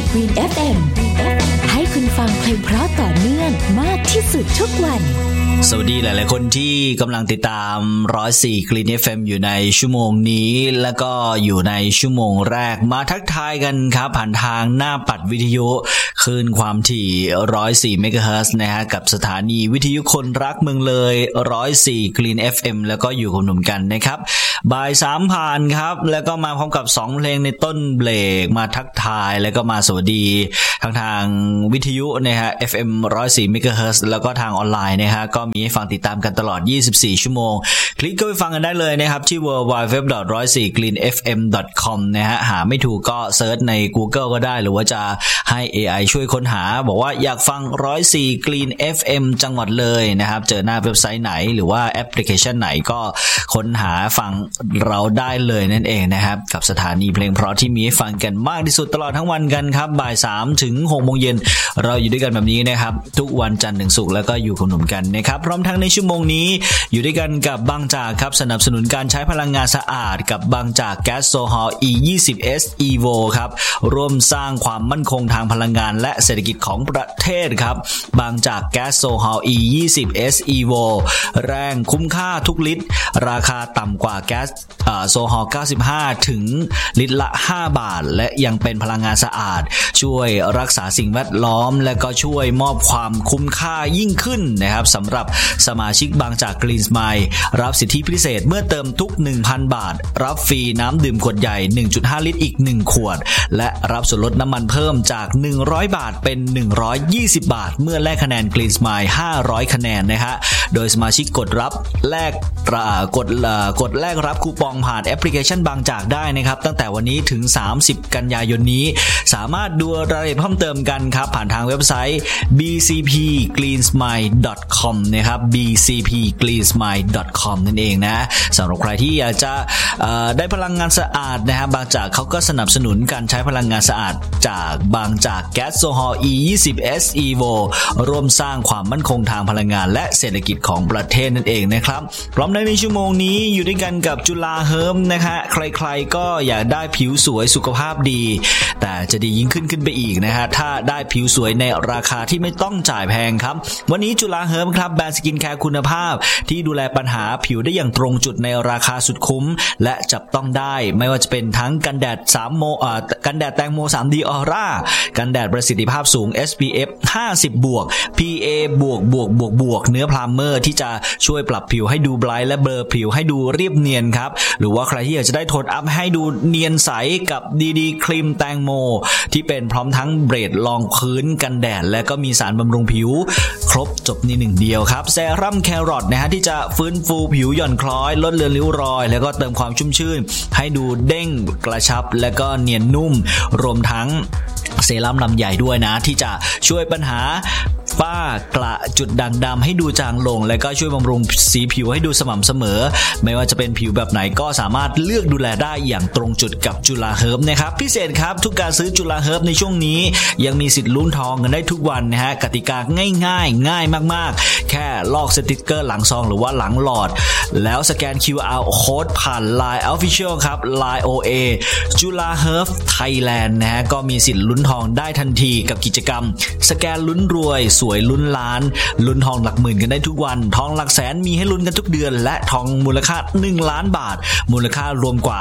Green FM ให้คุณฟังเพลงเพราะต่อเนื่องมากที่สุดทุกวันสวัสดีหลายๆคนที่กำลังติดตาม104 Green FM อยู่ในชั่วโมงนี้แล้วก็อยู่ในชั่วโมงแรกมาทักทายกันครับผ่านทางหน้าปัดวิทยุคลื่นความถี่104 MHz นะฮะกับสถานีวิทยุคนรักเมืองเลย104 Green FM แล้วก็อยู่กับหนุ่มกันนะครับบ่าย 3 ผ่านครับแล้วก็มาพร้อมกับ2เพลงในต้นเบรกมาทักทายแล้วก็มาสวัสดีทางวิทยุนะฮะ FM 104 MHz แล้วก็ทางออนไลน์นะฮะก็มีให้ฟังติดตามกันตลอด24ชั่วโมงคลิกเข้าไปฟังกันได้เลยนะครับที่ www.104greenfm.com นะฮะหาไม่ถูกก็เซิร์ชใน Google ก็ได้หรือว่าจะให้ AI ช่วยค้นหาบอกว่าอยากฟัง104 Green FM จังหวัดเลยนะครับเจอหน้าเว็บไซต์ไหนหรือว่าแอปพลิเคชันไหนก็ค้นหาฟังเราได้เลยนั่นเองนะครับกับสถานีเพลงเพราะที่มีให้ฟังกันมากที่สุดตลอดทั้งวันกันครับบ่าย 3 ถึง 6 โมงเย็นเราอยู่ด้วยกันแบบนี้นะครับทุกวันจันทร์ถึงศุกร์แล้วก็อยู่กับหนุ่มกันนะครับพร้อมทั้งในชั่วโมงนี้อยู่ด้วยกันกับบางจากครับสนับสนุนการใช้พลังงานสะอาดกับบางจากแก๊สโซฮอล E20S Evo ครับร่วมสร้างความมั่นคงทางพลังงานและเศรษฐกิจของประเทศครับบางจากแก๊สโซฮอล E20S Evo แรงคุ้มค่าทุกลิตรราคาต่ำกว่าแก๊สโซฮอล95ถึงลิตรละ5 บาทและยังเป็นพลังงานสะอาดช่วยรักษาสิ่งแวดล้อมและก็ช่วยมอบความคุ้มค่ายิ่งขึ้นนะครับสำหรับสมาชิกบางจาก Green Smile รับสิทธิพิเศษเมื่อเติมทุก 1,000 บาทรับฟรีน้ำดื่มขวดใหญ่ 1.5 ลิตรอีก1ขวดและรับส่วนลดน้ำมันเพิ่มจาก100บาทเป็น120บาทเมื่อแลกคะแนน Green Smile 500คะแนนนะฮะโดยสมาชิกกดแลกรับคูปองผ่านแอปพลิเคชันบางจากได้นะครับตั้งแต่วันนี้ถึง30กันยายนนี้สามารถดูรายละเอียดเพิ่มเติมกันครับผ่านทางเว็บไซต์ bcpgreensmile.com นะครับ bcpgreensmile.com นั่นเองนะสำหรับใครที่อยากจะได้พลังงานสะอาดนะฮะบางจากเขาก็สนับสนุนการใช้พลังงานสะอาดจากบางจากแก๊สโซฮอล E20S Evo ร่วมสร้างความมั่นคงทางพลังงานและเศรษฐกิจของประเทศนั่นเองนะครับพร้อมในชั่วโมงนี้อยู่ด้วยกันกับจุฬาเฮิร์บนะฮะใครๆก็อยากได้ผิวสวยสุขภาพดีแต่จะดียิ่งขึ้นไปอีกนะฮะถ้าได้ผิวสวยในราคาที่ไม่ต้องจ่ายแพงครับวันนี้จุฬาเฮิร์บครับแบรนด์สกินแคร์คุณภาพที่ดูแลปัญหาผิวได้อย่างตรงจุดในราคาสุดคุ้มและจับต้องได้ไม่ว่าจะเป็นทั้งกันแดดกันแดดแตงโม 3D Aura กันแดดประสิทธิภาพสูง SPF 50 บวก PA บวกเนื้อพรามเมอร์ที่จะช่วยปรับผิวให้ดูไบรท์และเบลอผิวให้ดูเรียบเนียนครับหรือว่าใครที่อยากจะได้โทนอัพให้ดูเนียนใสกับดีครีมแตงโมที่เป็นพร้อมทั้งเบรดรองพื้นกันแดดและก็มีสารบำรุงผิวครบจบในหนึ่งเดียวครับเซรั่มแครอทนะฮะที่จะฟื้นฟูผิวหย่อนคล้อยลดเลือนริ้วรอยแล้วก็เติมความชุ่มชื่นให้ดูเด้งกระชับและก็เนียนนุ่มรวมทั้งเซรั่มลำใหญ่ด้วยนะที่จะช่วยปัญหาฝ้ากระจุดด่างดำให้ดูจางลงและก็ช่วยบำรุงสีผิวให้ดูสม่ำเสมอไม่ว่าจะเป็นผิวแบบไหนก็สามารถเลือกดูแลได้อย่างตรงจุดกับจุฬาเฮิร์บนะครับพิเศษครับทุกการซื้อจุฬาเฮิร์บในช่วงนี้ยังมีสิทธิ์ลุ้นทองกันได้ทุกวันนะฮะกติกาง่ายมากๆแค่ลอกสติกเกอร์หลังซองหรือว่าหลังหลอดแล้วสแกน QR Code ผ่าน Line Official ครับ Line OA จุฬาเฮิร์บไทยแลนด์นะฮะก็มีสิทธิ์ลุ้นทองได้ทันทีกับกิจกรรมสแกนลุ้นรวยสวยลุ้นล้านลุ้นทองหลักหมื่นกันได้ทุกวันทองหลักแสนมีให้ลุ้นกันทุกเดือนและทองมูลค่า1ล้านบาทมูลค่ารวมกว่า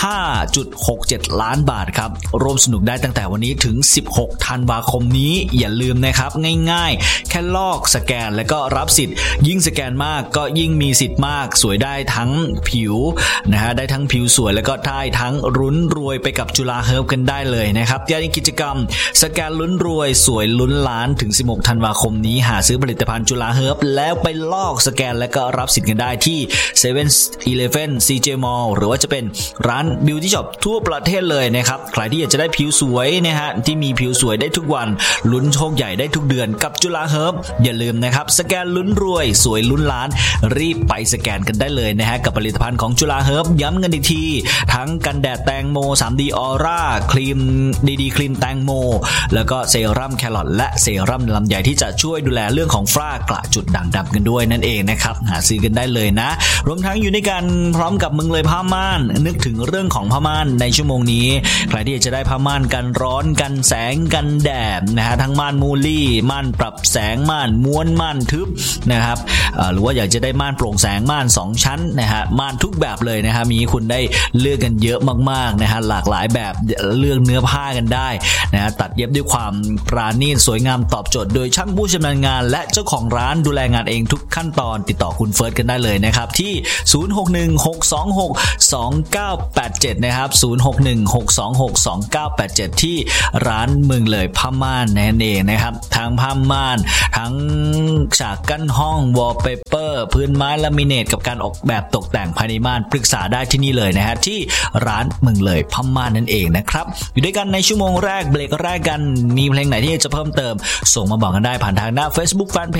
5.67 ล้านบาทครับร่วมสนุกได้ตั้งแต่วันนี้ถึง16ธันวาคมนี้อย่าลืมนะครับง่ายๆแค่ลอกสแกนแล้วก็รับสิทธิ์ยิ่งสแกนมากก็ยิ่งมีสิทธิ์มากสวยได้ทั้งผิวนะฮะได้ทั้งผิวสวยแล้วก็ได้ทั้งลุ้นรวยไปกับจุฬาเฮิร์บกันได้เลยนะครับยังมีกิจกรรมสแกนลุ้นรวยสวยลุ้นล้านถึง16ธันวาคมนี้หาซื้อผลิตภัณฑ์จุฬาเฮิร์บแล้วไปลอกสแกนแล้วก็รับสิทธิ์กันได้ที่ 7-Eleven CJ Mall หรือว่าจะเป็นร้าน Beauty Shop ทั่วประเทศเลยนะครับใครที่อยากจะได้ผิวสวยนะฮะที่มีผิวสวยได้ทุกวันลุ้นโชคใหญ่ได้ทุกเดือนกับจุฬาเฮิร์บอย่าลืมนะครับสแกนลุ้นรวยสวยลุ้นล้านรีบไปสแกนกันได้เลยนะฮะกับผลิตภัณฑ์ของจุฬาเฮิร์บย้ำกันอีกทีทั้งกันแดดแตงโม 3D Aura ครีมดีครีมแตงโมแล้วก็เซรั่มแครอทและเซรั่มลำไยที่จะช่วยดูแลเรื่องของฝ้ากระจุดด่างดำกันด้วยนั่นเองนะครับหาซื้อกันได้เลยนะรวมทั้งอยู่ในกันพร้อมกับมึงเลยผ้าม่านนึกถึงเรื่องของผ้าม่านในชั่วโมงนี้ใครที่จะได้ผ้าม่านกันร้อนกันแสงกันแดดนะฮะทั้งม่านมูลี่ม่านปรับแสงม่านม้วนม่านทึบนะครับหรือว่าอยากจะได้ม่านโปร่งแสงม่าน2ชั้นนะฮะม่านทุกแบบเลยนะฮะมีคุณได้เลือกกันเยอะมากๆนะฮะหลากหลายแบบเลือกเนื้อผ้ากันได้นะฮะตัดเย็บด้วยความปราณีตสวยงามตอบโจทย์โดยช่างผู้ชำนาญงานและเจ้าของร้านดูแลงานเองทุกขั้นตอนติดต่อคุณเฟิร์สกันได้เลยนะครับที่0616262987นะครับ0616262987ที่ร้านเมืองเลยผ้าม่านนั่นเองนะครับทั้งผ้าม่านทั้งฉากกั้นห้องวอลเปเปอร์พื้นไม้ลามิเนตกับการออกแบบตกแต่งภายในม่านปรึกษาได้ที่นี่เลยนะฮะที่ร้านเมืองเลยผ้าม่านนั่นเองนะครับอยู่ด้วยกันในชั่วโมงแรกเบรกแรกกันมีเพลงไหนที่จะเพิ่มเติมส่งมาบอกกันได้ผ่านทางหน้า Facebook Fanpage